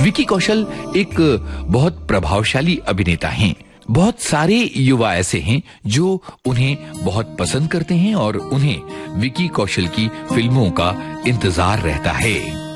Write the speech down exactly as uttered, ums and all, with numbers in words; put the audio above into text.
विकी कौशल एक बहुत प्रभावशाली अभिनेता हैं। बहुत सारे युवा ऐसे हैं जो उन्हें बहुत पसंद करते हैं और उन्हें विकी कौशल की फिल्मों का इंतजार रहता है।